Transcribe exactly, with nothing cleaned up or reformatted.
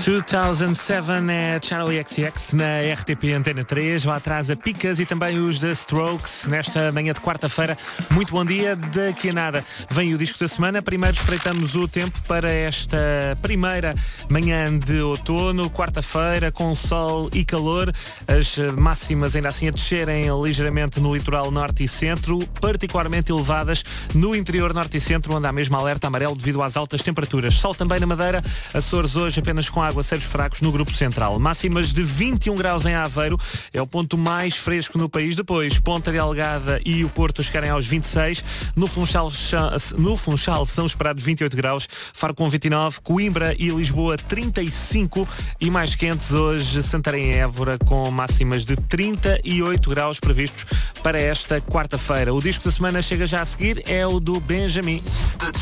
dois mil e sete é Charlie X C X na R T P Antena três, lá atrás a Picas e também os The Strokes nesta manhã de quarta-feira. Muito bom dia, daqui a nada vem o disco da semana. Primeiro espreitamos o tempo para esta primeira manhã de outono, quarta-feira, com sol e calor, as máximas ainda assim a descerem ligeiramente no litoral norte e centro, particularmente elevadas no interior norte e centro, onde há mesmo alerta amarelo devido às altas temperaturas. Sol também na Madeira, Açores hoje apenas com aguaceiros fracos no grupo central. Máximas de vinte e um graus em Aveiro, é o ponto mais fresco no país. Depois, Ponta Delgada e o Porto chegarem aos vinte e seis. No Funchal, no Funchal são esperados vinte e oito graus. Faro com vinte e nove. Coimbra e Lisboa trinta e cinco. E mais quentes hoje, Santarém e Évora com máximas de trinta e oito graus previstos para esta quarta-feira. O disco da semana chega já a seguir, é o do Benjamin.